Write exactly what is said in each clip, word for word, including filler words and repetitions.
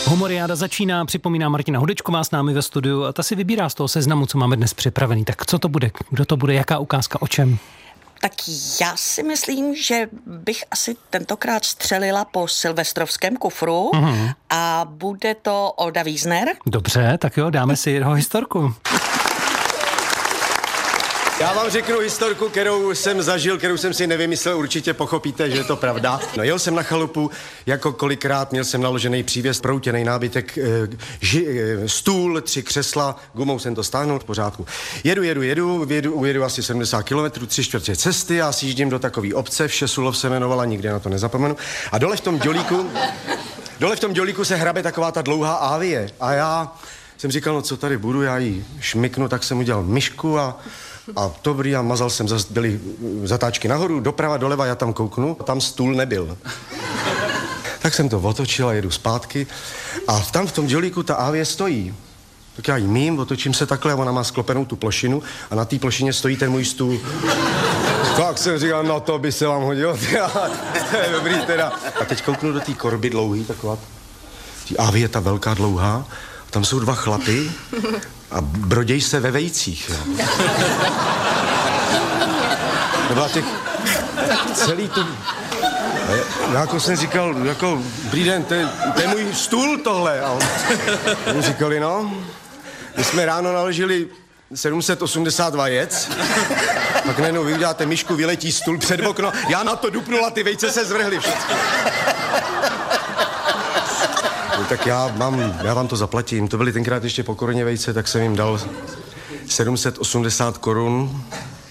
Humoriáda začíná, připomíná Martina Hudečková s námi ve studiu a ta si vybírá z toho seznamu, co máme dnes připravený. Tak co to bude? Kdo to bude? Jaká ukázka? O čem? Tak já si myslím, že bych asi tentokrát střelila po silvestrovském kufru mm-hmm. a bude to Olda Wiesner. Dobře, tak jo, dáme si jeho historku. Já vám řeknu historku, kterou jsem zažil, kterou jsem si nevymyslel, určitě pochopíte, že je to pravda. No, jel jsem na chalupu, jako kolikrát, měl jsem naložený přívěs, proutěnej nábytek, e, ži, e, stůl, tři křesla, gumou jsem to stáhnul, v pořádku. Jedu, jedu, jedu, jedu, ujedu asi sedmdesát kilometrů, tři čtvrtě cesty, já si jíždím do takové obce, Všesulov se jmenovala, nikdy na to nezapomenu. A dole v tom dělíku, dole v tom dělíku se hrabe taková ta dlouhá ávie. A já jsem říkal, no co tady budu, já jí šmyknu, tak jsem udělal myšku a A dobrý, a mazal jsem, zase byly zatáčky nahoru, doprava, doleva, já tam kouknu, tam stůl nebyl. Tak jsem to otočil a jedu zpátky a tam v tom dělíku ta ávě stojí. Tak já jí mím, otočím se takhle a ona má sklopenou tu plošinu a na té plošině stojí ten můj stůl. Tak jsem říkal, no to by se vám hodilo, to je dobrý teda. A teď kouknu do té korby dlouhý, taková, tý ávě je ta velká dlouhá, tam jsou dva chlapy a broděj se ve vejcích, jo. Nebo těch celý tu... Já jako jsem říkal, jako, dobrý den, to je, to je můj stůl tohle. A on, oni říkali, no, my jsme ráno naložili sedm set osmdesát vajec, pak najednou vy uděláte myšku, vyletí stůl před okno, já na to dupnul a ty vejce se zvrhly všechny. No, tak já, mám, já vám to zaplatím. To byly tenkrát ještě po koruně vejce, tak jsem jim dal sedm set osmdesát korun.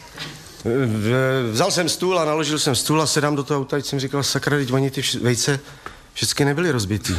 Vzal jsem stůl a naložil jsem stůl a sedám do toho auta, teď jsem říkal, sakra, teď oni ty vejce všechny nebyly rozbitý.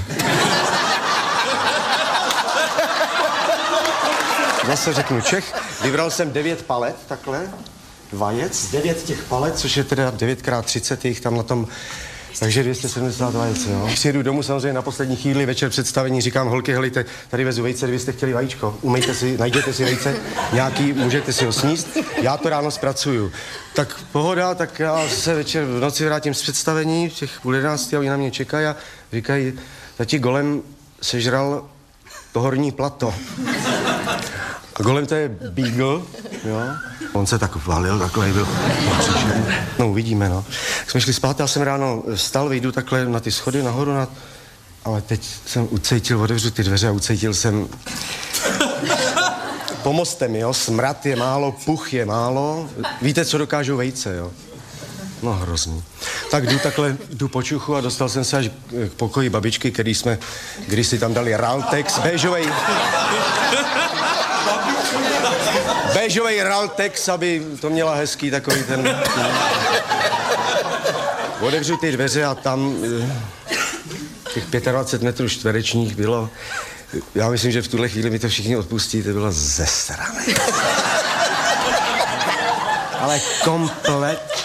Zase řeknu Čech, vybral jsem devět palet, takhle, vajec, devět těch palet, což je teda devět krát třicet, jich tam na tom. Takže dvě stě sedmdesát vajec, jo. Když jedu domů samozřejmě na poslední chvíli, večer představení, říkám, holky, helejte, tady vezu vejce, kdybyste chtěli vajíčko, umejte si, najděte si vejce, nějaký, můžete si ho sníst, já to ráno zpracuju. Tak pohoda, tak já se večer v noci vrátím z představení, v těch půl jedenácti a oni na mě čekají a říkají, tati golem sežral to horní plato. A golem to je Beagle, jo. On se tak valil, takový byl. No, uvidíme, no. Tak jsme šli spát, já jsem ráno vstal, vyjdu takhle na ty schody nahoru, na... ale teď jsem ucítil, otevřu ty dveře a ucítil jsem... Pomozte mi, jo, smrad je málo, puch je málo. Víte, co dokážou vejce, jo? No, hrozný. Tak jdu takhle, jdu po čuchu a dostal jsem se až k pokoji babičky, který jsme, když si tam dali Raltex, béžovej... Béžovej Raltex, aby to měla hezký takový ten... Otevřu ty dveře a tam těch dvacet pět metrů čtverečních bylo... Já myslím, že v tuhle chvíli mi to všichni odpustí, to bylo ze strany. Ale komplet.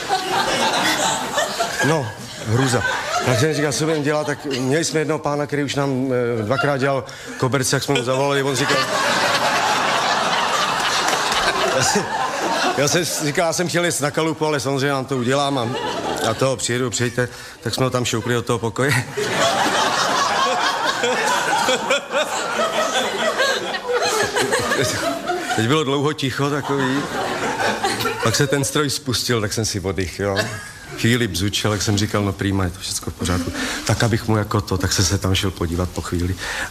No, hruza. Tak jsem říkal, co budeme dělat, tak měli jsme jednoho pána, který už nám dvakrát dělal koberce, jak jsme mu zavolali, on říkal... Já, si, já jsem říkal, já jsem chtěl jít na chalupu, ale samozřejmě vám to udělám a, a toho přijedu, přijďte, tak jsme ho tam šoupli do toho pokoje. Teď bylo dlouho ticho takový, pak se ten stroj spustil, tak jsem si oddych, jo. Chvíli bzučel, jak jsem říkal, no prýma, je to všechno v pořádku. Tak abych mu jako to, tak jsem se tam šel podívat po chvíli.